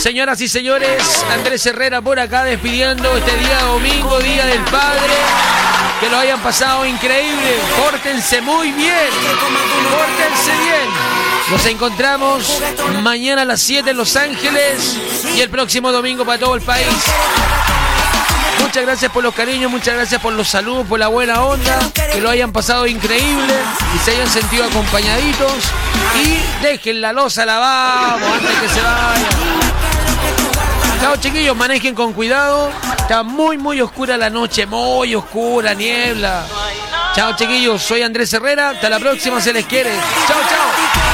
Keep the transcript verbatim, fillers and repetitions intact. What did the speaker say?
Señoras y señores, Andrés Herrera por acá despidiendo este día domingo, Día del Padre. Que lo hayan pasado increíble. Pórtense muy bien. Pórtense bien. Nos encontramos mañana a las siete en Los Ángeles y el próximo domingo para todo el país. Muchas gracias por los cariños, muchas gracias por los saludos, por la buena onda. Que lo hayan pasado increíble y se hayan sentido acompañaditos. Y dejen la loza lavada antes que se vayan. Chao, chiquillos, manejen con cuidado. Está muy, muy oscura la noche, muy oscura, niebla. Chao, chiquillos, soy Andrés Herrera. Hasta la próxima, se les quiere. Chao, chao.